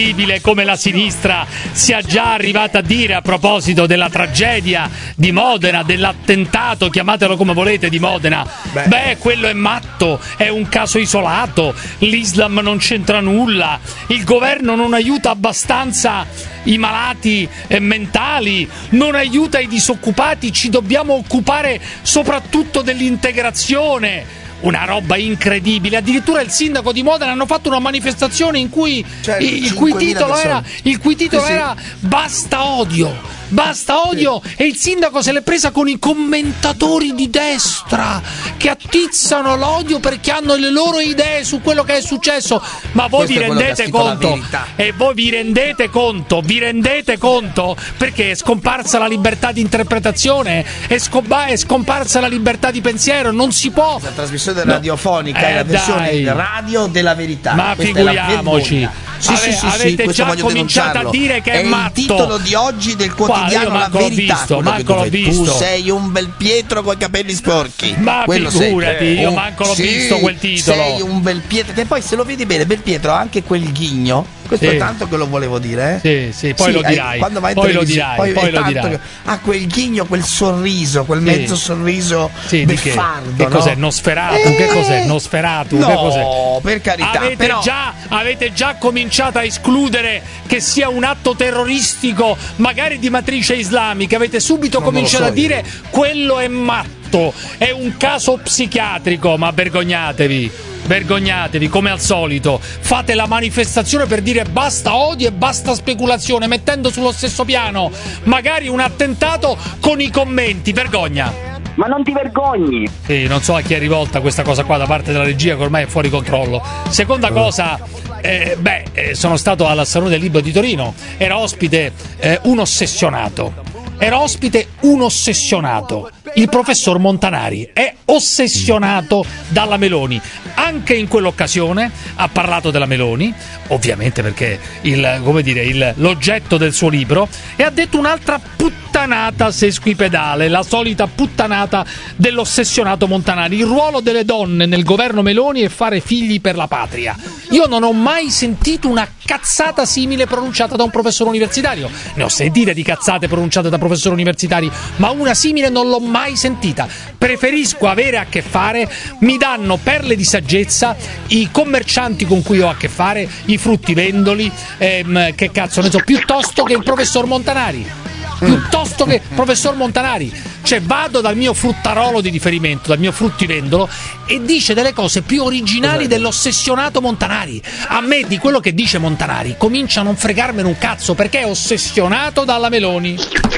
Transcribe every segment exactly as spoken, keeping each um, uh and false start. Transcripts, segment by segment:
come la sinistra sia già arrivata a dire a proposito della tragedia di Modena, dell'attentato, chiamatelo come volete, di Modena. Beh. Beh, quello è matto, è un caso isolato, l'Islam non c'entra nulla, il governo non aiuta abbastanza i malati eh, mentali, non aiuta i disoccupati, ci dobbiamo occupare soprattutto dell'integrazione. Una roba incredibile. Addirittura il sindaco di Modena hanno fatto una manifestazione in cui certo, il, cui titolo era, il cui titolo sì, era sì. Basta odio. Basta odio sì. E il sindaco se l'è presa con i commentatori di destra che attizzano l'odio perché hanno le loro idee su quello che è successo. Ma voi Questo vi rendete conto? E voi vi rendete conto? Vi rendete conto? Perché è scomparsa la libertà di interpretazione, è, scompa- è scomparsa la libertà di pensiero. Non si può. La trasmissione radiofonica no. è eh, la versione dai. radio della verità. Ma Questa figuriamoci. Sì, Ave- sì, sì, avete sì, già cominciato a dire che è, è matto. Il titolo di oggi del quotidiano La Verità. Visto, manco l'ho visto. Tu sei un bel Pietro con i capelli sporchi. Ma quello figurati, sei. io oh, manco l'ho sì, visto quel titolo. Sei un bel Pietro. Che poi se lo vedi bene, bel Pietro ha anche quel ghigno. Questo sì. è tanto che lo volevo dire, eh? Sì, sì, poi sì, lo dirai. Quando vai in poi lo dirai, poi, poi lo dirai. Che ha quel ghigno, quel sorriso, quel sì. mezzo sorriso sì, beffardo. Che, che no? cos'è? Nosferatu? Eh, che cos'è? Nosferatu? No, che cos'è? Per carità. Avete, però... già, avete già cominciato a escludere che sia un atto terroristico, magari di matrice islamica. Avete subito non cominciato so a dire io. quello è matto, è un caso psichiatrico, ma vergognatevi. Vergognatevi come al solito, fate la manifestazione per dire basta odio e basta speculazione, mettendo sullo stesso piano magari un attentato con i commenti. Vergogna. Ma non ti vergogni? Sì, non so a chi è rivolta questa cosa qua da parte della regia che ormai è fuori controllo. Seconda cosa, eh, beh, eh, sono stato al Salone del Libro di Torino, era ospite eh, un ossessionato. Era ospite un ossessionato, il professor Montanari, è ossessionato dalla Meloni. Anche in quell'occasione ha parlato della Meloni, ovviamente perché il, come dire, il, l'oggetto del suo libro, e ha detto un'altra puttanata sesquipedale, la solita puttanata dell'ossessionato Montanari. Il ruolo delle donne nel governo Meloni è fare figli per la patria. Io non ho mai sentito una cazzata simile pronunciata da un professore universitario. Ne ho sentite di cazzate pronunciate da professori universitari, ma una simile non l'ho mai sentita. Preferisco avere a che fare, mi danno perle di saggezza i commercianti con cui ho a che fare, i fruttivendoli, ehm, che cazzo ne so, piuttosto che il professor Montanari. Piuttosto che professor Montanari, cioè vado dal mio fruttarolo di riferimento, dal mio fruttivendolo, e dice delle cose più originali dell'ossessionato Montanari. A me di quello che dice Montanari comincia a non fregarmene un cazzo, perché è ossessionato dalla Meloni.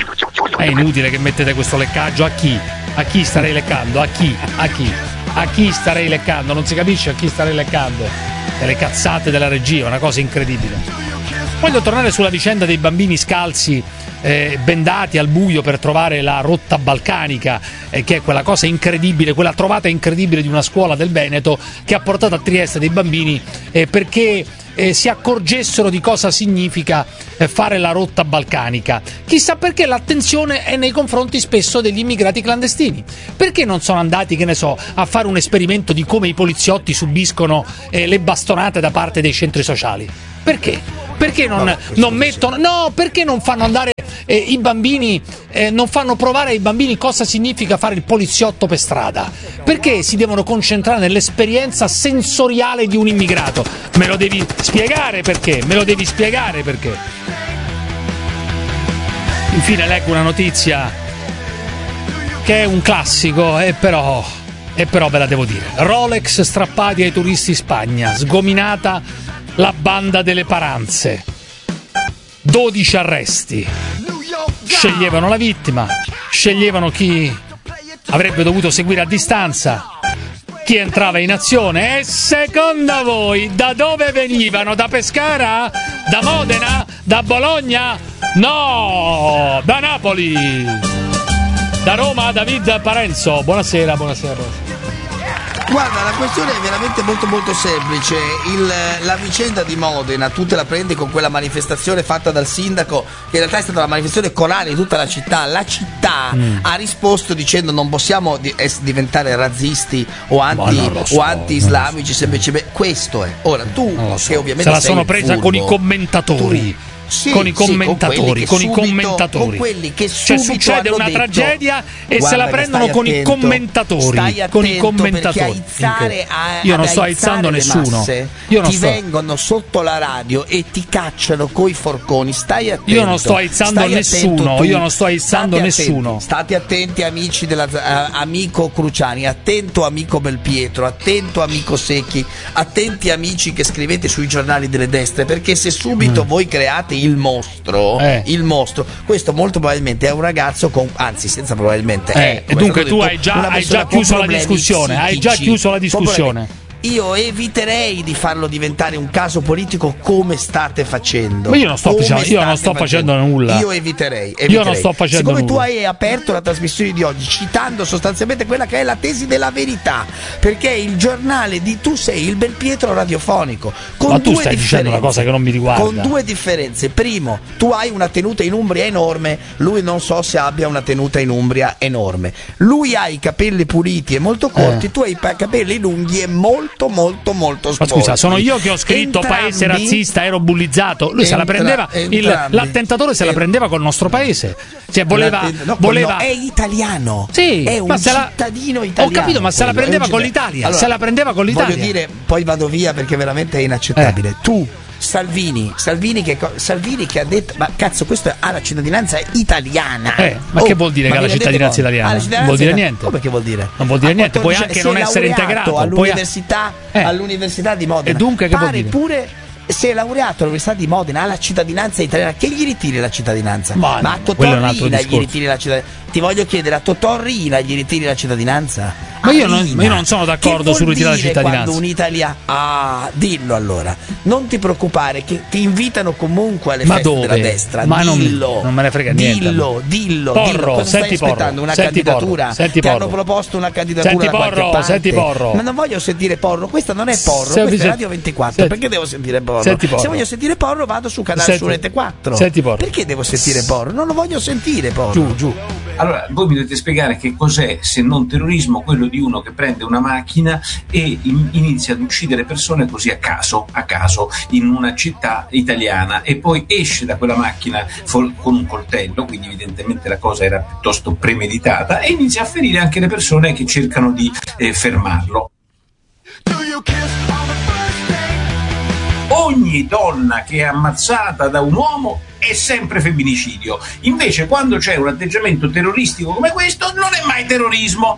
È inutile che mettete questo leccaggio. A chi? A chi starei leccando? A chi? A chi? A chi starei leccando? Non si capisce a chi starei leccando. E le cazzate della regia, una cosa incredibile. Voglio tornare sulla vicenda dei bambini scalzi eh, bendati al buio per trovare la rotta balcanica, eh, che è quella cosa incredibile, quella trovata incredibile di una scuola del Veneto che ha portato a Trieste dei bambini eh, perché eh, si accorgessero di cosa significa eh, fare la rotta balcanica. Chissà perché l'attenzione è nei confronti spesso degli immigrati clandestini. Perché non sono andati, che ne so, a fare un esperimento di come i poliziotti subiscono eh, le bastonate da parte dei centri sociali? Perché? Perché non, no, non mettono no perché non fanno andare eh, i bambini eh, non fanno provare ai bambini cosa significa fare il poliziotto per strada? Perché si devono concentrare nell'esperienza sensoriale di un immigrato? Me lo devi spiegare perché? Me lo devi spiegare perché? Infine leggo una notizia che è un classico e però e però ve la devo dire. Rolex strappati ai turisti in Spagna, sgominata la banda delle paranze, dodici arresti, sceglievano la vittima, sceglievano chi avrebbe dovuto seguire a distanza, chi entrava in azione. E secondo voi da dove venivano? Da Pescara? Da Modena? Da Bologna? No, da Napoli, da Roma. David Parenzo, buonasera, buonasera, buonasera. Guarda, la questione è veramente molto molto semplice. Il, la vicenda di Modena, tu te la prendi con quella manifestazione fatta dal sindaco, che in realtà è stata la manifestazione corale di tutta la città. La città mm. ha risposto dicendo non possiamo di, es, diventare razzisti o anti so, o anti-islamici, semplicemente questo è. Ora tu so. che ovviamente se la sono presa furbo, con i commentatori. Tu, Sì, con i commentatori, sì, con, con subito, i commentatori, con quelli che cioè succede una detto, tragedia e se la prendono con attento, i commentatori, con i commentatori. Aizzare a, io non sto aizzando nessuno. Masse, io non ti sto... vengono sotto la radio e ti cacciano coi forconi. Stai attento. Io non sto aizzando nessuno. Tu, io non sto aizzando state nessuno. Attenti, state attenti, amici della uh, amico Cruciani, attento amico Belpietro, attento amico Secchi, attenti amici che scrivete sui giornali delle destre, perché se subito mm. voi create il mostro, eh. il mostro, questo molto probabilmente è un ragazzo con, anzi senza probabilmente eh. è, e dunque tu detto, hai già, hai già chiuso la discussione, hai già chiuso la discussione. Io eviterei di farlo diventare un caso politico come state facendo. Ma io non sto, diciamo, io non sto facendo nulla. Io eviterei, eviterei. Io non sto facendo Siccome nulla. tu hai aperto la trasmissione di oggi citando sostanzialmente quella che è la tesi della verità, perché il giornale di tu sei il Belpietro radiofonico. Con Ma tu due stai dicendo una cosa che non mi riguarda. Con due differenze. Primo, tu hai una tenuta in Umbria enorme, lui non so se abbia una tenuta in Umbria enorme. Lui ha i capelli puliti e molto corti, eh. tu hai i capelli lunghi e molto molto molto Ma scusa, sono io che ho scritto entrambi, paese razzista, ero bullizzato. Lui entra, se la prendeva, il, l'attentatore se la prendeva col nostro paese. Cioè voleva, no, voleva... no, è italiano. Sì, è un ma se la... cittadino italiano. Ho capito, ma se la prendeva con l'Italia. Allora, se la prendeva con l'Italia. Voglio dire, poi vado via perché veramente è inaccettabile. Eh. Tu Salvini, Salvini che, Salvini che ha detto, ma cazzo, questo ha la cittadinanza italiana. Eh, ma oh, che vuol dire che ha la cittadinanza italiana? Non vuol dire niente. Come che vuol dire? Non vuol dire niente, puoi anche non essere integrato all'università, poi... eh. all'università di Modena. E dunque che Pare vuol dire? Pure se è laureato all'università di Modena ha la cittadinanza italiana, che gli ritiri la cittadinanza? Ma, ma a Totò Riina gli ritiri la cittadinanza? Ti voglio chiedere, a Totò Riina gli ritiri la cittadinanza? Ma io non, io non sono d'accordo sul ritirare la cittadinanza. Quando un italiano, ah, dillo allora, non ti preoccupare che ti invitano comunque alle ma feste dove? della destra. Ma dillo, non, non me ne frega niente. Dillo, dillo, Porro, dillo. Cosa senti stai aspettando? Porro, una senti candidatura? Porro, senti ti Porro. hanno proposto una candidatura senti da qualche Porro, parte? Senti Porro. Ma non voglio sentire Porro, questa non è Porro, Se, questa se, è Radio ventiquattro. Senti, perché devo sentire Porro? Senti Porro. Se voglio sentire Porro vado su canale senti, su Rete quattro. Senti Porro. Perché devo sentire Porro? Non lo voglio sentire Porro. Giù, giù. Allora, voi mi dovete spiegare che cos'è, se non terrorismo, quello di uno che prende una macchina e in, inizia ad uccidere persone così a caso, a caso, in una città italiana, e poi esce da quella macchina fol- con un coltello, quindi evidentemente la cosa era piuttosto premeditata, e inizia a ferire anche le persone che cercano di eh, fermarlo. Ogni donna che è ammazzata da un uomo è sempre femminicidio. Invece quando c'è un atteggiamento terroristico come questo non è mai terrorismo.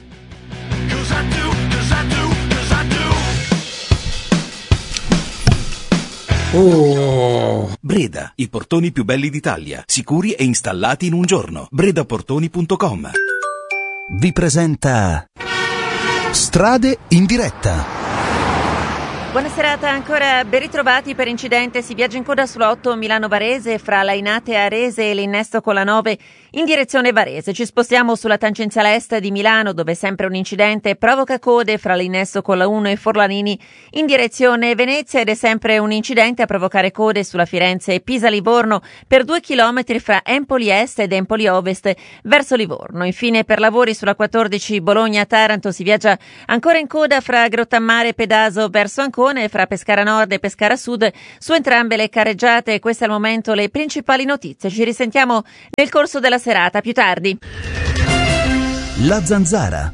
Oh. Breda, i portoni più belli d'Italia, sicuri e installati in un giorno. bredaportoni punto com vi presenta Strade in diretta. Buona serata ancora, ben ritrovati. Per incidente si viaggia in coda sulla otto Milano-Varese fra Lainate e Arese e l'innesto con la nove in direzione Varese. Ci spostiamo sulla tangenziale est di Milano, dove sempre un incidente provoca code fra l'innesto con la uno e Forlanini in direzione Venezia, ed è sempre un incidente a provocare code sulla Firenze e Pisa-Livorno per due chilometri fra Empoli Est ed Empoli Ovest verso Livorno. Infine, per lavori sulla quattordici Bologna-Taranto si viaggia ancora in coda fra Grottammare e Pedaso verso Ancona e fra Pescara Nord e Pescara Sud su entrambe le carreggiate. Queste al momento le principali notizie. Ci risentiamo nel corso della serata, più tardi. La Zanzara.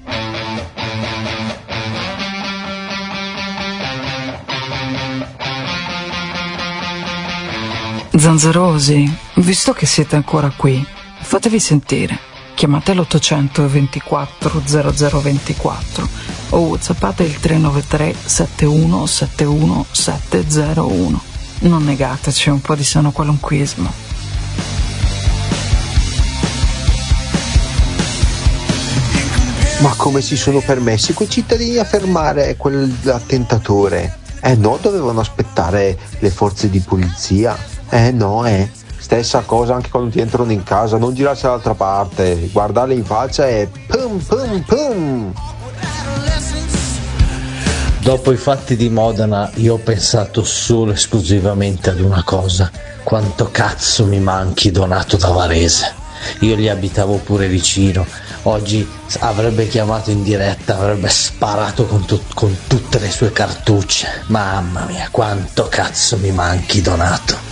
Zanzarosi, visto che siete ancora qui, fatevi sentire. Chiamate l'ottocento ventiquattro zero zero ventiquattro o whatsappate il tre nove tre sette uno sette uno sette zero uno. Non negateci un po' di sano qualunquismo. Ma come si sono permessi quei cittadini a fermare quell'attentatore? Eh no, dovevano aspettare le forze di polizia. Eh no, eh. Stessa cosa anche quando ti entrano in casa, non girarsi dall'altra parte, guardarli in faccia e pum pum pum. Dopo i fatti di Modena io ho pensato solo esclusivamente ad una cosa: quanto cazzo mi manchi Donato da Varese. Io gli abitavo pure vicino, oggi avrebbe chiamato in diretta, avrebbe sparato con, tu- con tutte le sue cartucce. Mamma mia, quanto cazzo mi manchi Donato.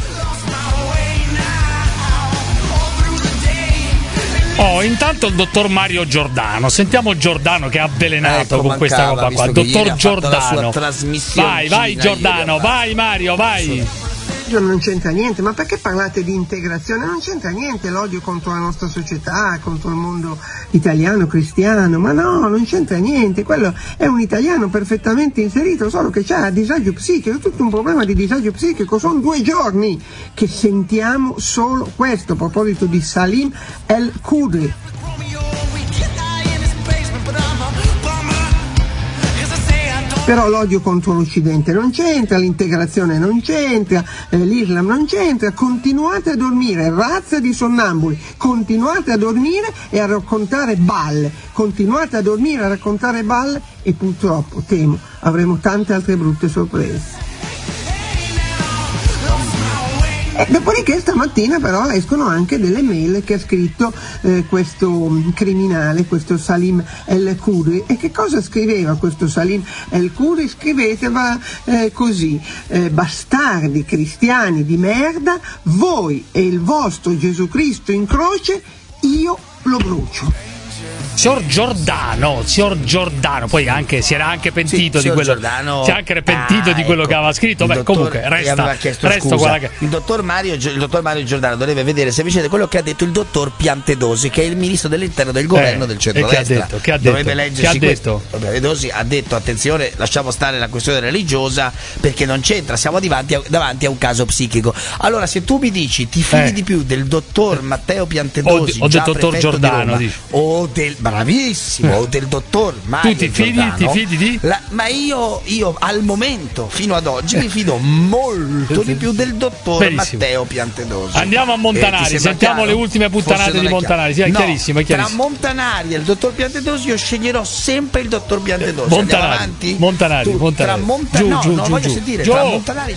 Oh, intanto il dottor Mario Giordano, sentiamo Giordano che è avvelenato ecco, con questa mancava, roba qua. visto che ieri Dottor ha fatto la sua Giordano, trasmissione vai, vai Cina, Giordano, ieri ha vai Mario, vai. Non c'entra niente, ma perché parlate di integrazione? Non c'entra niente l'odio contro la nostra società, contro il mondo italiano, cristiano, ma no, non c'entra niente, quello è un italiano perfettamente inserito, solo che c'ha disagio psichico, è tutto un problema di disagio psichico, sono due giorni che sentiamo solo questo, a proposito di Salim El Khudri. Però l'odio contro l'Occidente non c'entra, l'integrazione non c'entra, eh, l'Islam non c'entra, continuate a dormire, razza di sonnambuli, continuate a dormire e a raccontare balle, continuate a dormire e a raccontare balle e purtroppo, temo, avremo tante altre brutte sorprese. E dopodiché stamattina però escono anche delle mail che ha scritto eh, questo criminale, questo Salim El Khudri. E che cosa scriveva questo Salim El Khudri? Scriveva eh, così: eh, bastardi cristiani di merda, voi e il vostro Gesù Cristo in croce, io lo brucio. Signor Giordano, signor Giordano, poi anche si era anche pentito sì, di quello, Giordano, si è anche pentito ah, di quello ecco, che aveva scritto. Beh, dottor, comunque resta, resta scusa. che... il dottor Mario il dottor Mario Giordano dovrebbe vedere semplicemente quello che ha detto il dottor Piantedosi, che è il ministro dell'interno del governo eh, del centrodestra. Che ha detto? Che ha detto? Dovrebbe leggersi che ha detto? Piantedosi ha detto attenzione, lasciamo stare la questione religiosa perché non c'entra, siamo davanti a, davanti a un caso psichico. Allora se tu mi dici ti fidi eh. di più del dottor Matteo Piantedosi o, o del dottor Giordano, di Roma, o del bravissimo o del dottor Mario tu ti fidi, Giordano, ti fidi di? La, ma io, io al momento fino ad oggi mi fido molto di più del dottor Benissimo. Matteo Piantedosi. Andiamo a Montanari, eh, sentiamo chiaro? le ultime puttanate di Montanari. Sì, è no, chiarissimo, è chiarissimo. Tra Montanari e il dottor Piantedosi io sceglierò sempre il dottor Piantedosi. Montanari, Andiamo avanti? Montanari, tu, Montanari. Tra Monta- giù, no, giù, no, giù, voglio giù. sentire giù. tra Montanari.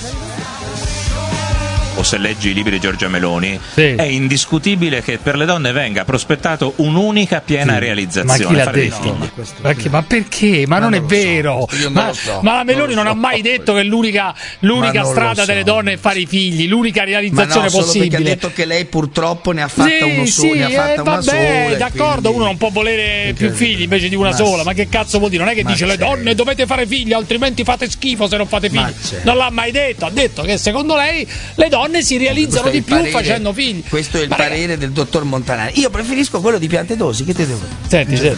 O se leggi i libri di Giorgia Meloni, sì. È indiscutibile che per le donne venga prospettato un'unica piena sì. realizzazione. Ma chi l'ha fare detto? dei figli. Ma, che, ma perché? Ma, ma non, non è vero. So. Ma, non so. ma la Meloni non, non ha mai so. detto che l'unica, l'unica strada so. delle donne è fare i figli, l'unica realizzazione ma no, possibile. Solo perché ha detto che lei purtroppo ne ha fatta sì, uno solo, sì, ne ha fatta eh, una vabbè, sola. d'accordo, quindi... uno non può volere più figli invece di una ma sola. Ma che cazzo vuol dire? Non è che dice le donne dovete fare figli, altrimenti fate schifo se non fate figli. Non l'ha mai detto. Ha detto che secondo lei le donne si realizzano di più facendo figli. Questo è il ma parere ragazzi. del dottor Montanari. Io preferisco quello di Piantedosi. Che te devo dire? Senti, senti.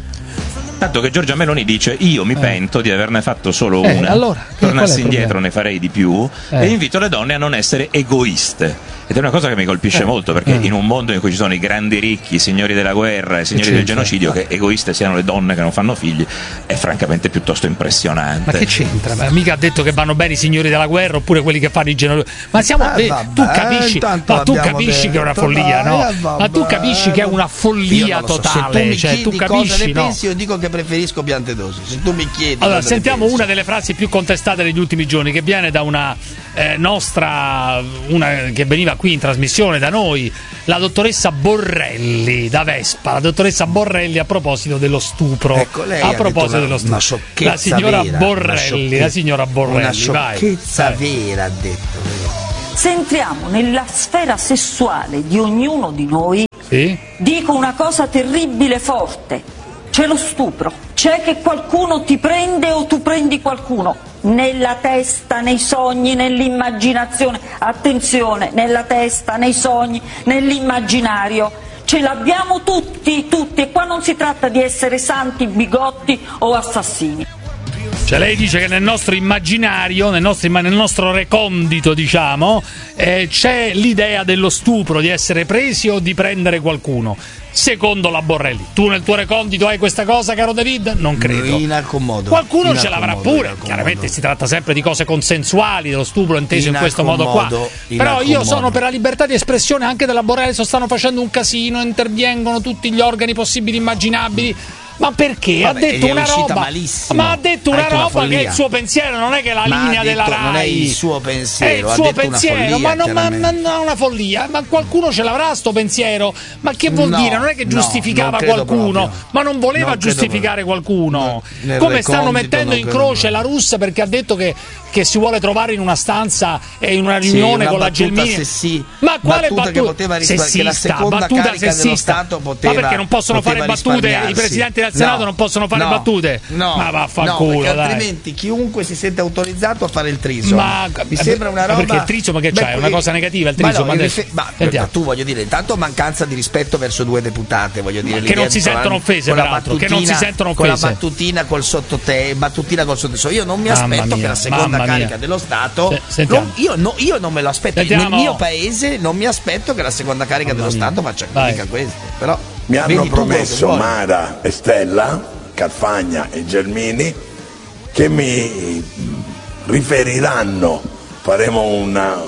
Tanto che Giorgia Meloni dice io mi eh. pento di averne fatto solo eh, una, allora, tornassi indietro ne farei di più eh. e invito le donne a non essere egoiste. Ed è una cosa che mi colpisce eh. molto perché eh. in un mondo in cui ci sono i grandi ricchi, i signori della guerra, i signori del genocidio, che egoiste siano le donne che non fanno figli è francamente piuttosto impressionante. Ma che c'entra? Ma mica ha detto che vanno bene i signori della guerra oppure quelli che fanno i genocidio. Ma siamo eh, eh, vabbè, tu capisci, ma tu capisci detto, che è una follia, vai, no? vabbè, ma tu capisci che è una follia so. totale, Se tu mi cioè tu capisci, cosa ne no? pensi, io dico che preferisco Piantedosi. Se tu mi chiedi allora cosa sentiamo ne una delle frasi più contestate degli ultimi giorni, che viene da una eh, nostra una che veniva qui in trasmissione da noi, la dottoressa Borrelli da Vespa, la dottoressa Borrelli a proposito dello stupro. Ecco, lei a ha proposito detto dello una, stupro. Una la signora vera, Borrelli, una la signora Borrelli, una sciocchezza vai. vera ha detto. Se entriamo nella sfera sessuale di ognuno di noi, sì? dico una cosa terribile forte: c'è lo stupro, c'è che qualcuno ti prende o tu prendi qualcuno, nella testa, nei sogni, nell'immaginazione, attenzione, nella testa, nei sogni, nell'immaginario, ce l'abbiamo tutti, tutti, e qua non si tratta di essere santi, bigotti o assassini. Cioè lei dice che nel nostro immaginario, nel nostro, nel nostro recondito, diciamo, eh, c'è l'idea dello stupro, di essere presi o di prendere qualcuno. Secondo la Borrelli, tu nel tuo recondito hai questa cosa, caro David? Non credo. Inaccomodo. Qualcuno inaccomodo, ce l'avrà pure. inaccomodo. Chiaramente si tratta sempre di cose consensuali, dello stupro inteso in questo modo qua. Però io sono per la libertà di espressione anche della Borrelli. Stanno facendo un casino, intervengono tutti gli organi possibili e immaginabili. Ma perché? Vabbè, ha detto è una uscita roba. malissimo. Ma ha detto una Ha detto una roba che è follia. il suo pensiero, non è che è la Ma linea ha della detto- Rai. non è il suo pensiero, È il ha suo detto una pensiero, follia, ma non ma, chiaramente. ma, una follia. Ma qualcuno ce l'avrà sto pensiero? Ma che vuol No, dire? Non è che no, giustificava non credo qualcuno, proprio. ma non voleva Non credo giustificare qualcuno. No, nel Come stanno recondito mettendo non in credo croce proprio. la russa perché ha detto che, che si vuole trovare in una stanza e in una Sì, riunione una con la battuta Gelmini. sessi- Ma quale battuta battuta? che poteva rispa- che la Sessista, seconda battuta carica dello sessista. Stato poteva- Ma perché non possono fare poteva battute? I risparmiarsi. presidenti del No, Senato non possono fare no, battute? No, Ma vaffanculo, no, perché dai. altrimenti chiunque si sente autorizzato a fare il triso. Ma mi sembra una ma roba. perché il triso, ma che Beh, c'è? È una poi- cosa negativa il Ma triso? no, Ma il adesso- rife- ma- Sentiamo. tu voglio dire, intanto mancanza di rispetto verso due deputate, voglio dire, Che l'idea non si di trovare- sentono offese, con la peraltro, che non si battutina- sentono con la offese. battutina col sottote, battutina col sottoteso. Io non mi Mamma aspetto mia, che la seconda mamma carica mia. dello Stato Se- sentiamo. non- io, no- io non me lo aspetto. Sentiamo. Nel mio paese non mi aspetto che la seconda carica dello Stato faccia Vai. critica questo. Però Mi hanno vedi tu quello che promesso vuoi. Mara e Stella, Carfagna e Gelmini che mi riferiranno, faremo una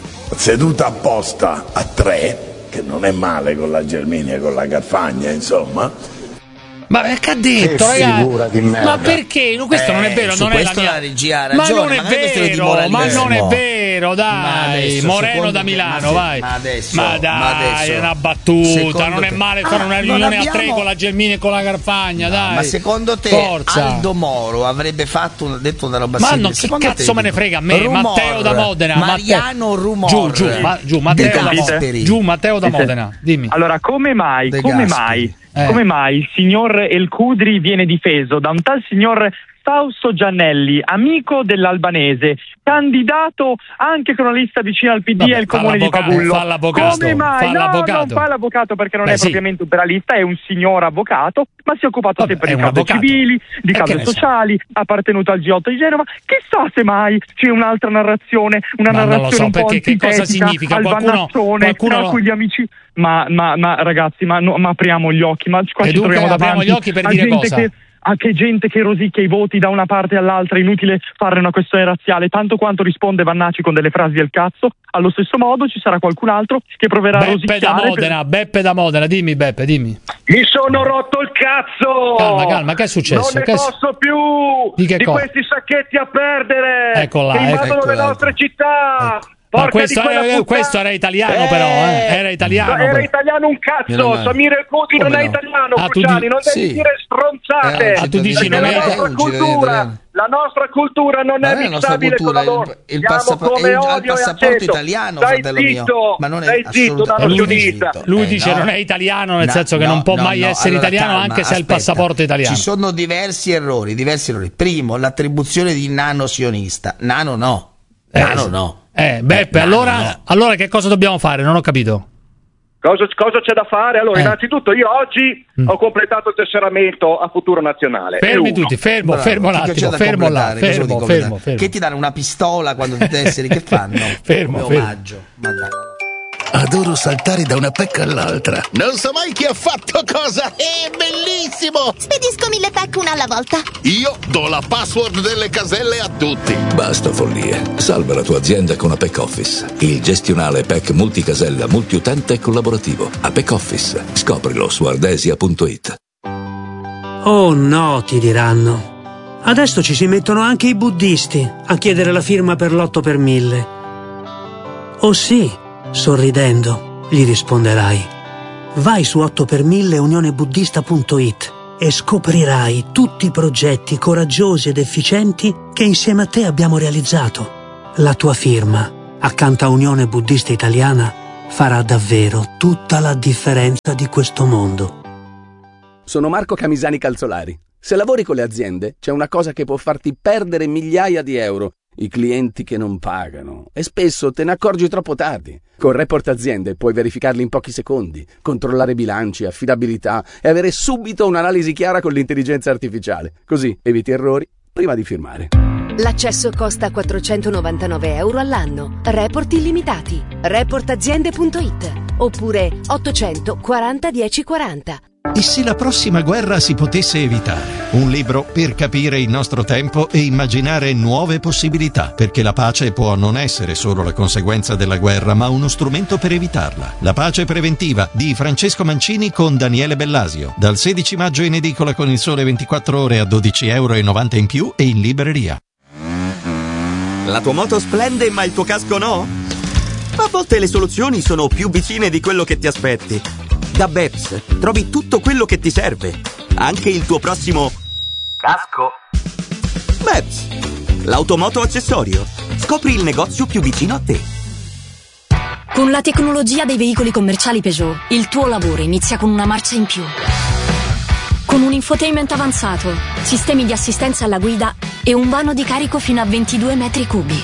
seduta apposta a tre, che non è male con la Gelmini e con la Carfagna, insomma. Ma che ha detto, Che ragazzi? figura di merda. Ma perché? No, questo Eh, non è vero, su non è la questo mia. la regia ha ma ragione, non è ma non è questione di vero, ma moralismo. non è vero, Ma dai. adesso, Moreno secondo da me- Milano, ma se- vai. ma adesso- Ma dai, ma adesso- è una battuta, secondo non è te- male fare Ah, una non riunione a tre abbiamo- con la Gelmini e con la Carfagna, dai. Ma secondo te Forza. Aldo Moro avrebbe fatto un- detto una roba Ma simile? non, che Secondo cazzo te, me ne dico. frega a me, Rumor, Matteo da Modena, Mariano Matteo. Rumor. Giù, giù, ma, giù, Matteo De da Modena. Gasperi. Giù, Matteo da Sì, sì. Modena, dimmi. Allora, come mai, De come Gasperi. mai, Eh. come mai il signor El Khudri viene difeso da un tal signor Fausto Giannelli, amico dell'Albanese, candidato anche con una lista vicina al P D Vabbè, e al fa comune di l'avvocato, Pavullo? fa l'avvocato, Come mai? fa No, l'avvocato. non fa l'avvocato perché non Beh, è sì. propriamente un penalista, è un signor avvocato, ma si è occupato Vabbè, sempre è di un cause avvocato. civili, di E che cause ne so. sociali, ha appartenuto al G otto di Genova. Chissà se mai c'è un'altra narrazione, una Ma non lo narrazione so, un po' perché che cosa antitetica significa? al Qualcuno- Vannazzone, qualcuno tra lo- cui gli amici. Ma, ma, ma ragazzi, ma, no, ma apriamo gli occhi, ma qua E ci dunque troviamo apriamo davanti gli occhi per a dire gente cosa? che anche gente che rosicchia i voti da una parte all'altra, è inutile fare una questione razziale, tanto quanto risponde Vannacci con delle frasi del cazzo, allo stesso modo ci sarà qualcun altro che proverà a Beppe rosicchiare da per- Modena, Beppe da Modena, dimmi Beppe, dimmi. Mi sono rotto il cazzo! Calma, calma, che è successo? Non ne Che è su- posso più Di che cosa? questi sacchetti a perdere Ecco là, che ecco. invadono le Ecco nostre città! Ma Porca questo, di quella eh, puttana. questo era italiano però, eh? Era italiano. Era però. italiano un Meno cazzo! male. Samir El Khudri non Come è no? italiano, Ah, tu Cruciani, di- non devi sì. dire stronzate! Eh, Ah, tu dici perché non la è- nostra è un cittadino cultura, italiano. la nostra cultura non Ma è non è la nostra mixabile con cultura, la loro. il- il Siamo passap- come è il- al odio e passaporto aceto. italiano, Stai fratello mio. zitto, Ma non è stai zitto, assolutamente- danno lui, sionista. dice, lui Eh, dice no. non è italiano, nel No, senso che no, non può no, mai no. essere Allora, italiano calma, anche se ha il aspetta. passaporto italiano. Ci sono diversi errori, diversi errori. Primo, l'attribuzione di nano sionista. Nano no. Eh, Nano sì. no. Eh, Beppe, Eh, allora, no. allora che cosa dobbiamo fare? Non ho capito. Cosa, cosa c'è da fare? Allora, Eh. innanzitutto io oggi Mm. ho completato il tesseramento a Futuro Nazionale. È Fermi uno. tutti, fermo, Bravo, fermo un che c'è attimo, da fermo là, completare? Cosa fermo, vuol dire fermo, completare? fermo. Che ti danno una pistola quando ti tesseri? Che fanno? Fermo, Come fermo. omaggio. Ma dai. Adoro saltare da una pecca all'altra. Non so mai chi ha fatto cosa. È bellissimo! Spedisco mille pack una alla volta. Io do la password delle caselle a tutti. Basta follie. Salva la tua azienda con Apex Office. Il gestionale P E C multicasella, multiutente e collaborativo. Apex Office. Scoprilo su ardesia punto it. Oh no, ti diranno. Adesso ci si mettono anche i buddisti a chiedere la firma per l'otto per mille. Oh sì, sorridendo, gli risponderai. Vai su otto per mille unione buddista punto it e scoprirai tutti i progetti coraggiosi ed efficienti che insieme a te abbiamo realizzato. La tua firma, accanto a Unione Buddista Italiana, farà davvero tutta la differenza di questo mondo. Sono Marco Camisani Calzolari. Se lavori con le aziende, c'è una cosa che può farti perdere migliaia di euro: i clienti che non pagano. E spesso te ne accorgi troppo tardi. Con Report Aziende puoi verificarli in pochi secondi, controllare bilanci, affidabilità e avere subito un'analisi chiara con l'intelligenza artificiale. Così eviti errori prima di firmare. L'accesso costa quattrocentonovantanove euro all'anno. Report illimitati. report aziende punto it oppure ottocento quaranta dieci quaranta. E se la prossima guerra si potesse evitare? Un libro per capire il nostro tempo e immaginare nuove possibilità, perché la pace può non essere solo la conseguenza della guerra, ma uno strumento per evitarla. La pace preventiva di Francesco Mancini con Daniele Bellasio. Dal sedici maggio in edicola con Il Sole ventiquattro Ore a dodici euro e novanta in più e in libreria. La tua moto splende, ma il tuo casco no? A volte le soluzioni sono più vicine di quello che ti aspetti. Da Beps trovi tutto quello che ti serve, anche il tuo prossimo casco. Beps, l'automoto accessorio. Scopri il negozio più vicino a te. Con la tecnologia dei veicoli commerciali Peugeot, il tuo lavoro inizia con una marcia in più. Con un infotainment avanzato, sistemi di assistenza alla guida e un vano di carico fino a ventidue metri cubi.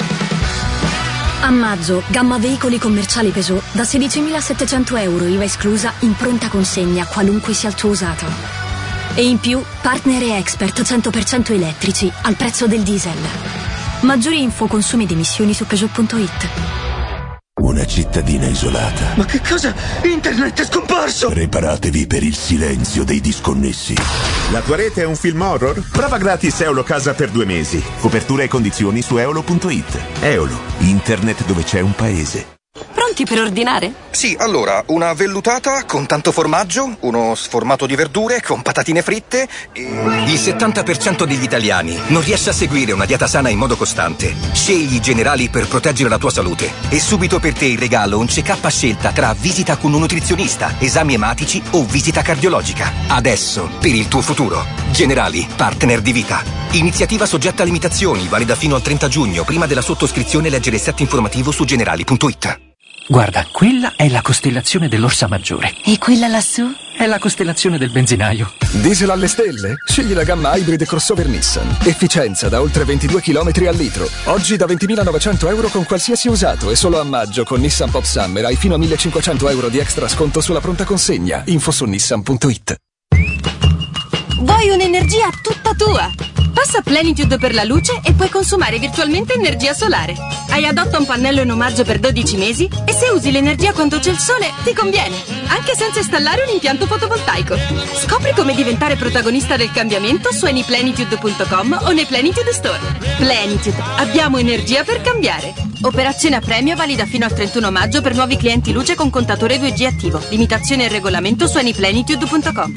A maggio, gamma veicoli commerciali Peugeot da sedicimilasettecento euro I V A esclusa in pronta consegna qualunque sia il tuo usato. E in più, partner e expert cento per cento elettrici al prezzo del diesel. Maggiori info, consumi ed emissioni su Peugeot punto it. Una cittadina isolata. Ma che cosa? Internet è scomparso! Preparatevi per il silenzio dei disconnessi. La tua rete è un film horror? Prova gratis Eolo Casa per due mesi. Copertura e condizioni su eolo punto it. Eolo, internet dove c'è un paese. Pronti per ordinare? Sì, allora, una vellutata con tanto formaggio, uno sformato di verdure con patatine fritte e... Il settanta per cento degli italiani non riesce a seguire una dieta sana in modo costante. Scegli i Generali per proteggere la tua salute. E subito per te in regalo un check-up a scelta tra visita con un nutrizionista, esami ematici o visita cardiologica. Adesso, per il tuo futuro. Generali, partner di vita. Iniziativa soggetta a limitazioni, valida fino al trenta giugno. Prima della sottoscrizione leggere il set informativo su generali punto it. Guarda, quella è la costellazione dell'Orsa Maggiore. E quella lassù? È la costellazione del benzinaio. Diesel alle stelle? Scegli la gamma hybrid crossover Nissan. Efficienza da oltre ventidue chilometri al litro. Oggi da ventimilanovecento euro con qualsiasi usato e solo a maggio con Nissan Pop Summer hai fino a millecinquecento euro di extra sconto sulla pronta consegna. Info su nissan punto it. Vuoi un'energia tutta tua? Passa a Plenitude per la luce e puoi consumare virtualmente energia solare. Hai adotta un pannello in omaggio per dodici mesi e se usi l'energia quando c'è il sole ti conviene, anche senza installare un impianto fotovoltaico. Scopri come diventare protagonista del cambiamento su anyplenitude punto com o nei Plenitude Store. Plenitude, abbiamo energia per cambiare. Operazione a premio valida fino al trentuno maggio per nuovi clienti luce con contatore due G attivo. Limitazione e regolamento su anyplenitude punto com.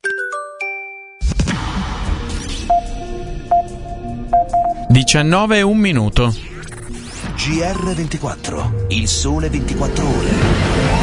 diciannove e un minuto. G R ventiquattro, il sole ventiquattro ore.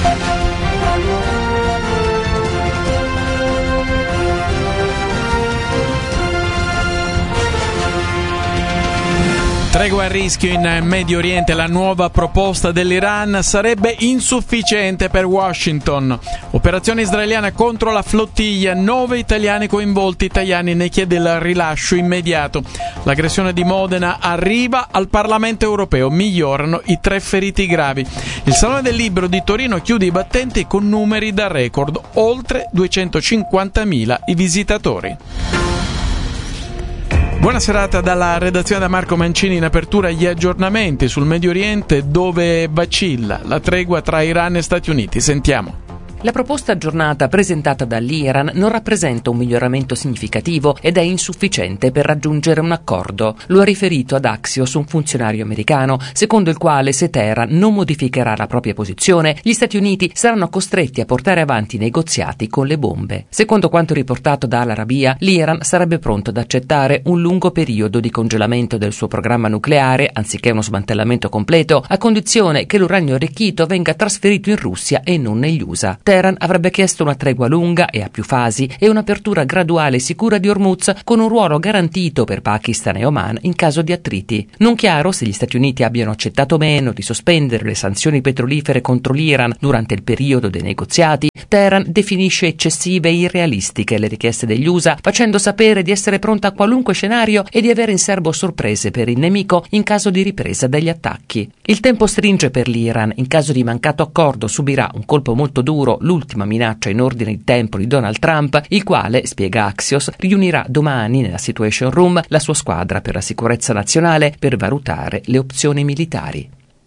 Tregua a rischio in Medio Oriente. La nuova proposta dell'Iran sarebbe insufficiente per Washington. Operazione israeliana contro la flottiglia. Nove italiani coinvolti. Tajani ne chiede il rilascio immediato. L'aggressione di Modena arriva al Parlamento europeo. Migliorano i tre feriti gravi. Il Salone del Libro di Torino chiude i battenti con numeri da record. Oltre duecentocinquantamila i visitatori. Buona serata dalla redazione da Marco Mancini. In apertura gli aggiornamenti sul Medio Oriente dove vacilla la tregua tra Iran e Stati Uniti. Sentiamo. La proposta aggiornata presentata dall'Iran non rappresenta un miglioramento significativo ed è insufficiente per raggiungere un accordo. Lo ha riferito ad Axios un funzionario americano, secondo il quale se Teheran non modificherà la propria posizione, gli Stati Uniti saranno costretti a portare avanti i negoziati con le bombe. Secondo quanto riportato da Al Arabiya, l'Iran sarebbe pronto ad accettare un lungo periodo di congelamento del suo programma nucleare, anziché uno smantellamento completo, a condizione che l'uranio arricchito venga trasferito in Russia e non negli U S A. Teheran avrebbe chiesto una tregua lunga e a più fasi e un'apertura graduale e sicura di Hormuz con un ruolo garantito per Pakistan e Oman in caso di attriti. Non chiaro se gli Stati Uniti abbiano accettato o meno di sospendere le sanzioni petrolifere contro l'Iran durante il periodo dei negoziati. Teheran definisce eccessive e irrealistiche le richieste degli U S A, facendo sapere di essere pronta a qualunque scenario e di avere in serbo sorprese per il nemico in caso di ripresa degli attacchi. Il tempo stringe per l'Iran. In caso di mancato accordo subirà un colpo molto duro l'ultima minaccia in ordine di tempo di Donald Trump, il quale, spiega Axios, riunirà domani nella Situation Room la sua squadra per la sicurezza nazionale per valutare le opzioni militari.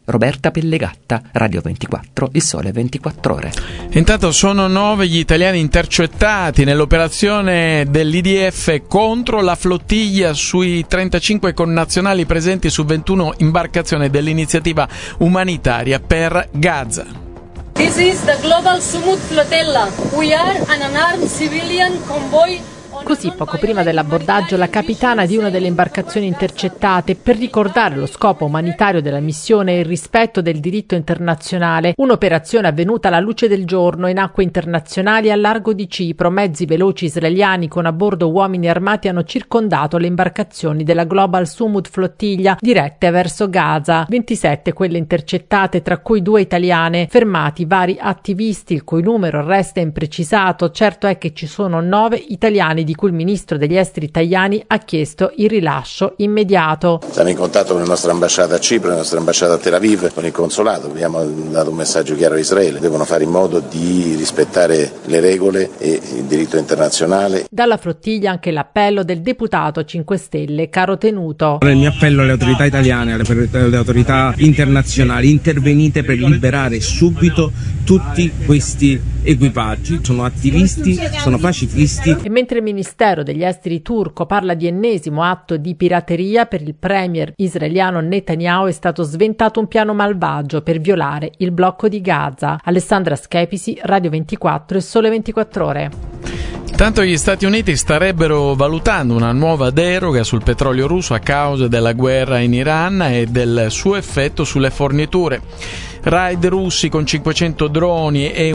Roberta Pellegatta, Radio ventiquattro, Il Sole ventiquattro Ore. Intanto sono nove gli italiani intercettati nell'operazione dell'I D F contro la flottiglia sui trentacinque connazionali presenti su ventuno imbarcazioni dell'iniziativa umanitaria per Gaza. This is the Global Sumud Flotilla. We are an unarmed civilian convoy. Così, poco prima dell'abbordaggio, la capitana di una delle imbarcazioni intercettate, per ricordare lo scopo umanitario della missione e il rispetto del diritto internazionale, un'operazione avvenuta alla luce del giorno in acque internazionali a largo di Cipro. Mezzi veloci israeliani con a bordo uomini armati hanno circondato le imbarcazioni della Global Sumud Flottiglia dirette verso Gaza. ventisette quelle intercettate, tra cui due italiane. Fermati vari attivisti, il cui numero resta imprecisato. Certo è che ci sono nove italiani di cui il ministro degli esteri Tajani ha chiesto il rilascio immediato. Siamo in contatto con la nostra ambasciata a Cipro, la nostra ambasciata a Tel Aviv, con il consolato. Abbiamo dato un messaggio chiaro a Israele. Devono fare in modo di rispettare le regole e il diritto internazionale. Dalla flottiglia anche l'appello del deputato cinque Stelle Caro Tenuto. Il mio appello alle autorità italiane, alle, alle autorità internazionali: intervenite per liberare subito tutti questi equipaggi. Sono attivisti, sono pacifisti. E mentre il Ministero degli Esteri turco parla di ennesimo atto di pirateria, per il premier israeliano Netanyahu è stato sventato un piano malvagio per violare il blocco di Gaza. Alessandra Schepisi, Radio ventiquattro e Sole ventiquattro Ore. Tanto gli Stati Uniti starebbero valutando una nuova deroga sul petrolio russo a causa della guerra in Iran e del suo effetto sulle forniture. Raid russi con cinquecento droni e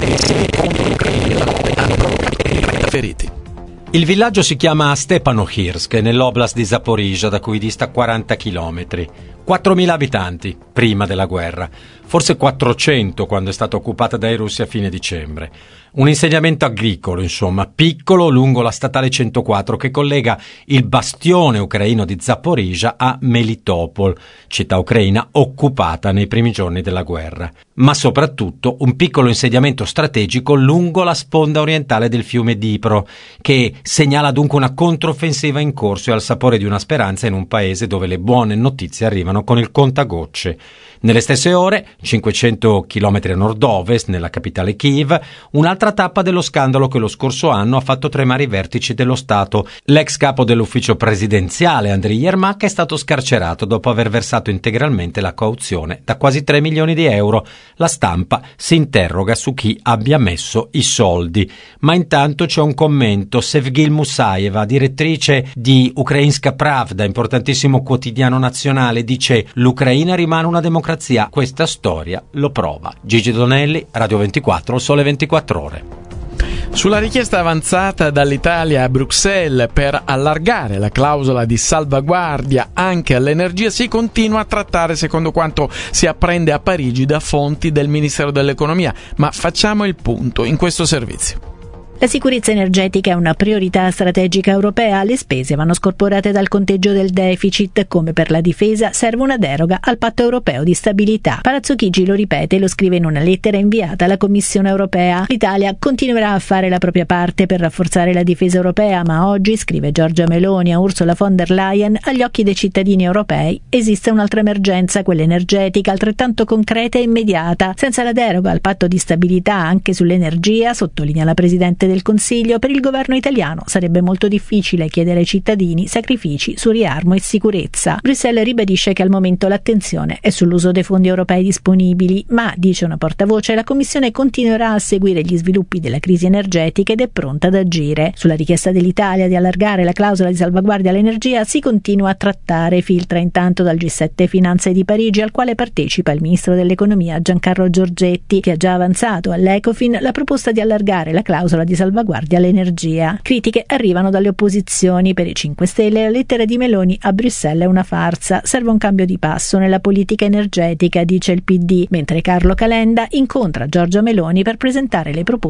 feriti. Il villaggio si chiama Stepanohirsk, nell'oblast di Zaporizhzhia, da cui dista quaranta chilometri. quattromila abitanti, prima della guerra. Forse quattrocento quando è stata occupata dai russi a fine dicembre. Un insediamento agricolo, insomma, piccolo lungo la statale centoquattro che collega il bastione ucraino di Zaporizhzhia a Melitopol, città ucraina occupata nei primi giorni della guerra. Ma soprattutto un piccolo insediamento strategico lungo la sponda orientale del fiume Dnipro, che segnala dunque una controffensiva in corso e al sapore di una speranza in un paese dove le buone notizie arrivano con il contagocce. Nelle stesse ore, cinquecento chilometri a nord-ovest, nella capitale Kiev, un'altra tappa dello scandalo che lo scorso anno ha fatto tremare i vertici dello Stato. L'ex capo dell'ufficio presidenziale, Andriy Yermak, è stato scarcerato dopo aver versato integralmente la cauzione da quasi tre milioni di euro. La stampa si interroga su chi abbia messo i soldi. Ma intanto c'è un commento. Sevgil Musaeva, direttrice di Ukrainska Pravda, importantissimo quotidiano nazionale, dice: l'Ucraina rimane una democrazia. Questa storia lo prova. Gigi Donelli, Radio ventiquattro, Sole ventiquattro Ore. Sulla richiesta avanzata dall'Italia a Bruxelles per allargare la clausola di salvaguardia anche all'energia si continua a trattare, secondo quanto si apprende a Parigi da fonti del Ministero dell'Economia. Ma facciamo il punto in questo servizio. La sicurezza energetica è una priorità strategica europea. Le spese vanno scorporate dal conteggio del deficit. Come per la difesa, serve una deroga al patto europeo di stabilità. Palazzo Chigi lo ripete e lo scrive in una lettera inviata alla Commissione europea. L'Italia continuerà a fare la propria parte per rafforzare la difesa europea, ma oggi, scrive Giorgia Meloni a Ursula von der Leyen, agli occhi dei cittadini europei esiste un'altra emergenza, quella energetica, altrettanto concreta e immediata. Senza la deroga al patto di stabilità anche sull'energia, sottolinea la Presidente del Consiglio, per il governo italiano sarebbe molto difficile chiedere ai cittadini sacrifici su riarmo e sicurezza. Bruxelles ribadisce che al momento l'attenzione è sull'uso dei fondi europei disponibili, ma, dice una portavoce, la Commissione continuerà a seguire gli sviluppi della crisi energetica ed è pronta ad agire. Sulla richiesta dell'Italia di allargare la clausola di salvaguardia all'energia si continua a trattare. Filtra intanto dal G sette Finanze di Parigi, al quale partecipa il ministro dell'Economia Giancarlo Giorgetti, che ha già avanzato all'Ecofin la proposta di allargare la clausola di salvaguardia all'energia. Critiche arrivano dalle opposizioni. Per i cinque Stelle la lettera di Meloni a Bruxelles è una farsa. Serve un cambio di passo nella politica energetica, dice il P D, mentre Carlo Calenda incontra Giorgia Meloni per presentare le proposte